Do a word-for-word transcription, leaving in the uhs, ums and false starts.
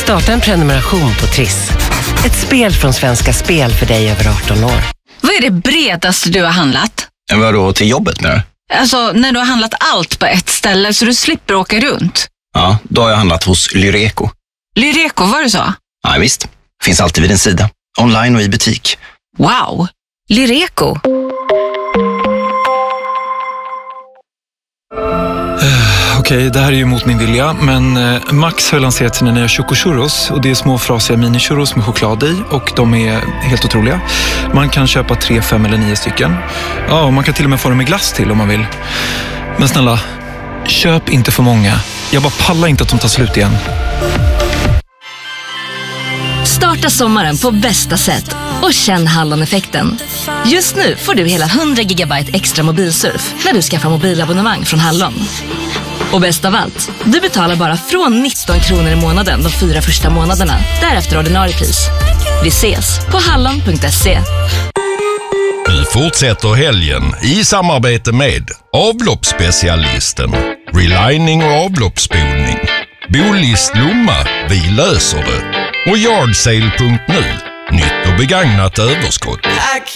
Starta en prenumeration på Triss. Ett spel från Svenska Spel för dig över arton år. Vad är det bredaste du har handlat? Vadå, till jobbet med det? Alltså, när du har handlat allt på ett ställe så du slipper åka runt. Ja, då har jag handlat hos Lyreco. Lyreco, var det så? Ja, visst. Finns alltid vid din sida. Online och i butik. Wow! Lyreco. Okej, okay, det här är ju mot min vilja, men eh, Max har lanserat sina nya chocochurros och det är små frasiga mini-churros med choklad i och de är helt otroliga. Man kan köpa tre, fem eller nio stycken. Ja, och man kan till och med få dem med glass till om man vill. Men snälla, köp inte för många. Jag bara pallar inte att de tar slut igen. Starta sommaren på bästa sätt och känn Hallon-effekten. Just nu får du hela hundra gigabyte extra mobilsurf när du skaffar mobilabonnemang från Hallon. Och bäst av allt, du betalar bara från nitton kronor i månaden de fyra första månaderna. Därefter ordinarie pris. Vi ses på hallon punkt se. Vi fortsätter helgen i samarbete med avloppsspecialisten, relining och avloppsspolning, Bolist Lomma, vi löser det, och Yardsale punkt nu, nytt och begagnat överskott.